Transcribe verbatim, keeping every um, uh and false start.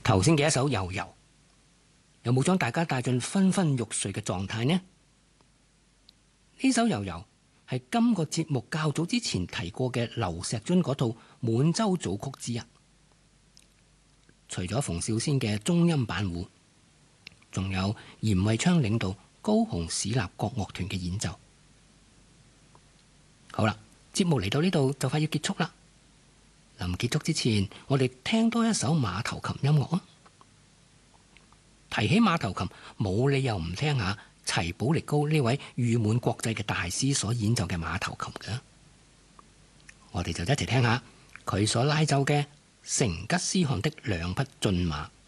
頭先嘅一首悠悠，有冇將大家帶進昏昏欲睡嘅狀態呢？呢首悠悠係今個節目較早之前提過嘅劉錫尊嗰套滿洲組曲之一。除咗馮紹先嘅中音板胡，仲有嚴惠昌領導高雄市立國樂團嘅演奏。好啦，節目嚟到呢度就快要結束啦。臨結束之前，我哋聽多一首馬頭琴音樂啊！提起馬頭琴，冇理由唔聽下齊寶力高呢位譽滿國際嘅大師所演奏嘅馬頭琴嘅。我哋就一齊聽下佢所拉奏嘅成吉思汗的兩匹駿馬。